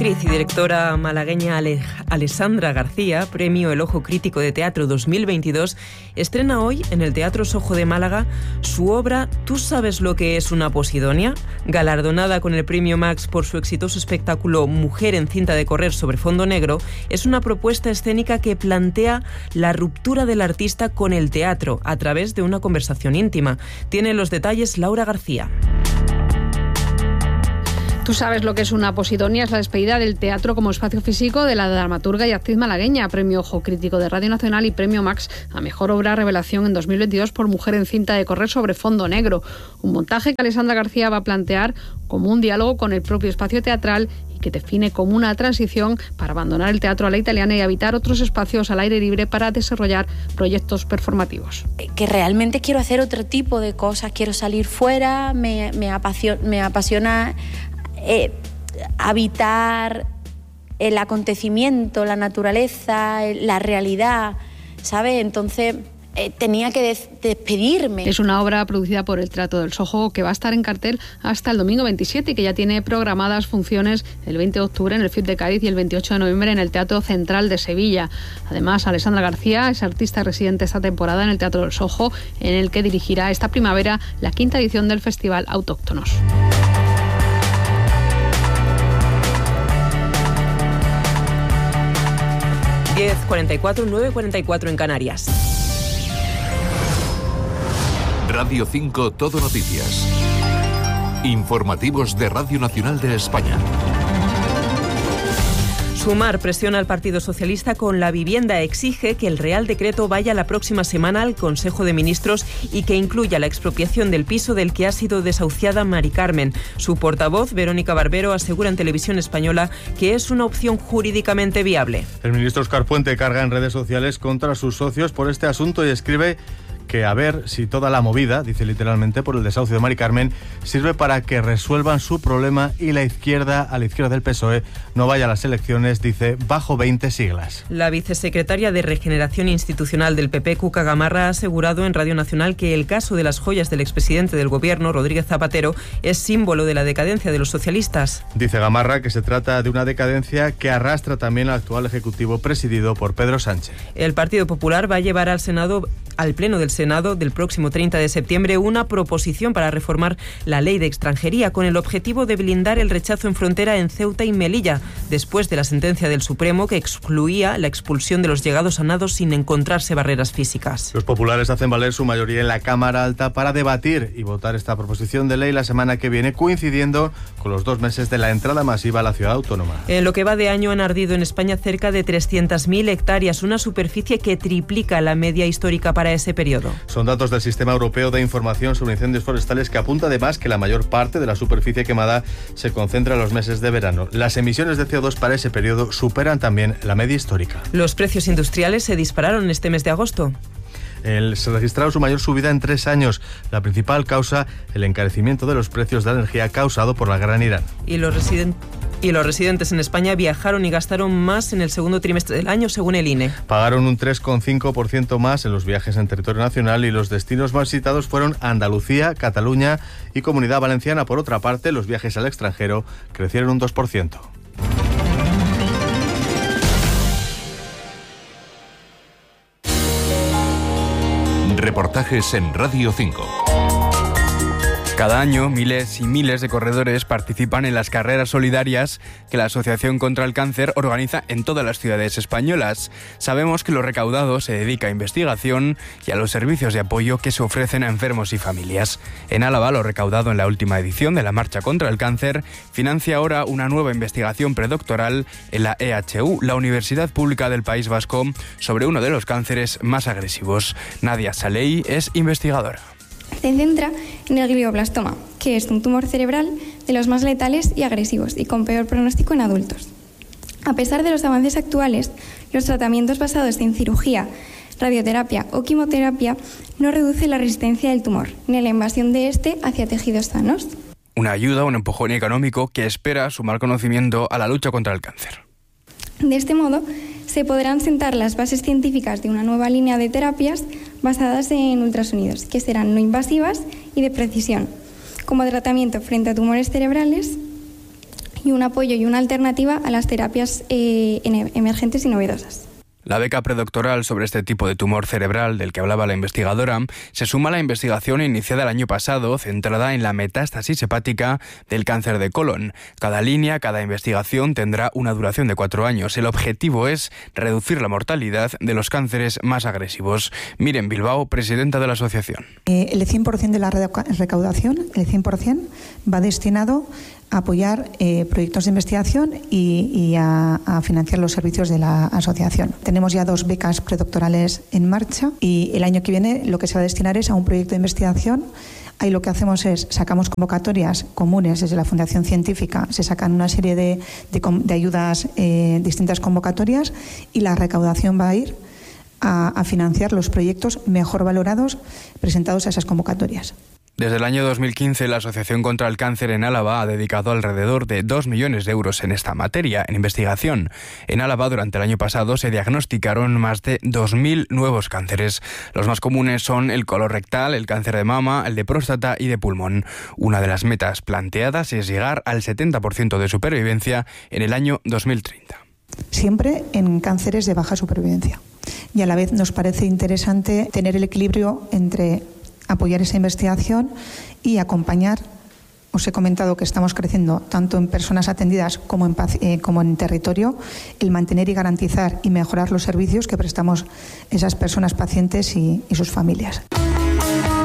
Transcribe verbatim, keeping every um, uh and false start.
actriz y directora malagueña Ale- Alessandra García, premio El Ojo Crítico de Teatro dos mil veintidós, estrena hoy en el Teatro Sojo de Málaga su obra ¿Tú sabes lo que es una posidonia?, galardonada con el premio Max por su exitoso espectáculo Mujer en cinta de correr sobre fondo negro. Es una propuesta escénica que plantea la ruptura del artista con el teatro a través de una conversación íntima. Tiene los detalles Laura García. Tú sabes lo que es una posidonia, es la despedida del teatro como espacio físico de la dramaturga y actriz malagueña, premio Ojo Crítico de Radio Nacional y premio Max a Mejor Obra Revelación en dos mil veintidós por Mujer en cinta de correr sobre fondo negro. Un montaje que Alessandra García va a plantear como un diálogo con el propio espacio teatral y que define como una transición para abandonar el teatro a la italiana y habitar otros espacios al aire libre para desarrollar proyectos performativos. Que realmente quiero hacer otro tipo de cosas, quiero salir fuera, me, me, apasiona, me apasiona Eh, habitar el acontecimiento, la naturaleza, la realidad, ¿sabes? Entonces eh, tenía que des- despedirme. Es una obra producida por el Teatro del Sojo que va a estar en cartel hasta el domingo veintisiete y que ya tiene programadas funciones el veinte de octubre en el F I P de Cádiz y el veintiocho de noviembre en el Teatro Central de Sevilla. Además, Alessandra García es artista residente esta temporada en el Teatro del Sojo, en el que dirigirá esta primavera la quinta edición del Festival Autóctonos. diez cuarenta y cuatro, nueve cuarenta y cuatro en Canarias. Radio cinco Todo Noticias. Informativos de Radio Nacional de España. Sumar presiona al Partido Socialista con la vivienda. Exige que el Real Decreto vaya la próxima semana al Consejo de Ministros y que incluya la expropiación del piso del que ha sido desahuciada Mari Carmen. Su portavoz, Verónica Barbero, asegura en Televisión Española que es una opción jurídicamente viable. El ministro Óscar Puente carga en redes sociales contra sus socios por este asunto y escribe que a ver si toda la movida, dice literalmente, por el desahucio de Mari Carmen, sirve para que resuelvan su problema y la izquierda, a la izquierda del P S O E, no vaya a las elecciones, dice, bajo veinte siglas. La vicesecretaria de Regeneración Institucional del P P, Cuca Gamarra, ha asegurado en Radio Nacional que el caso de las joyas del expresidente del Gobierno, Rodríguez Zapatero, es símbolo de la decadencia de los socialistas. Dice Gamarra que se trata de una decadencia que arrastra también al actual Ejecutivo presidido por Pedro Sánchez. El Partido Popular va a llevar al Senado, al Pleno del Senado del próximo treinta de septiembre, una proposición para reformar la ley de extranjería con el objetivo de blindar el rechazo en frontera en Ceuta y Melilla, después de la sentencia del Supremo que excluía la expulsión de los llegados a nado sin encontrarse barreras físicas. Los populares hacen valer su mayoría en la Cámara Alta para debatir y votar esta proposición de ley la semana que viene, coincidiendo con los dos meses de la entrada masiva a la ciudad autónoma. En lo que va de año han ardido en España cerca de trescientas mil hectáreas, una superficie que triplica la media histórica para ese periodo. Son datos del Sistema Europeo de Información sobre Incendios Forestales, que apunta además que la mayor parte de la superficie quemada se concentra en los meses de verano. Las emisiones de C O dos para ese periodo superan también la media histórica. Los precios industriales se dispararon este mes de agosto. El, se registraron su mayor subida en tres años. La principal causa, el encarecimiento de los precios de la energía causado por la guerra en Irán. Y los residentes... Y los residentes en España viajaron y gastaron más en el segundo trimestre del año, según el I N E. Pagaron un tres coma cinco por ciento más en los viajes en territorio nacional y los destinos más visitados fueron Andalucía, Cataluña y Comunidad Valenciana. Por otra parte, los viajes al extranjero crecieron un dos por ciento. Reportajes en Radio cinco. Cada año, miles y miles de corredores participan en las carreras solidarias que la Asociación contra el Cáncer organiza en todas las ciudades españolas. Sabemos que lo recaudado se dedica a investigación y a los servicios de apoyo que se ofrecen a enfermos y familias. En Álava, lo recaudado en la última edición de la Marcha contra el Cáncer financia ahora una nueva investigación predoctoral en la E H U, la Universidad Pública del País Vasco, sobre uno de los cánceres más agresivos. Nadia Salei es investigadora. Se centra en el glioblastoma, que es un tumor cerebral de los más letales y agresivos y con peor pronóstico en adultos. A pesar de los avances actuales, los tratamientos basados en cirugía, radioterapia o quimioterapia no reducen la resistencia del tumor ni la invasión de este hacia tejidos sanos. Una ayuda, un empujón económico que espera sumar conocimiento a la lucha contra el cáncer. De este modo, se podrán sentar las bases científicas de una nueva línea de terapias basadas en ultrasonidos, que serán no invasivas y de precisión, como tratamiento frente a tumores cerebrales y un apoyo y una alternativa a las terapias eh, emergentes y novedosas. La beca predoctoral sobre este tipo de tumor cerebral del que hablaba la investigadora se suma a la investigación iniciada el año pasado centrada en la metástasis hepática del cáncer de colon. Cada línea, cada investigación tendrá una duración de cuatro años. El objetivo es reducir la mortalidad de los cánceres más agresivos. Miren Bilbao, presidenta de la asociación. Eh, el cien por ciento de la recaudación, el cien por ciento, va destinado a apoyar eh, proyectos de investigación y, y a, a financiar los servicios de la asociación. Tenemos ya dos becas predoctorales en marcha y el año que viene lo que se va a destinar es a un proyecto de investigación. Ahí lo que hacemos es, sacamos convocatorias comunes desde la Fundación Científica, se sacan una serie de, de, de ayudas, eh, distintas convocatorias, y la recaudación va a ir a, a financiar los proyectos mejor valorados presentados a esas convocatorias. Desde el año dos mil quince, la Asociación contra el Cáncer en Álava ha dedicado alrededor de dos millones de euros en esta materia, en investigación. En Álava, durante el año pasado, se diagnosticaron más de dos mil nuevos cánceres. Los más comunes son el colorectal, el cáncer de mama, el de próstata y de pulmón. Una de las metas planteadas es llegar al setenta por ciento de supervivencia en el año dos mil treinta. Siempre en cánceres de baja supervivencia. Y a la vez nos parece interesante tener el equilibrio entre apoyar esa investigación y acompañar. Os he comentado que estamos creciendo tanto en personas atendidas como en, eh, como en territorio, el mantener y garantizar y mejorar los servicios que prestamos esas personas pacientes y, y sus familias.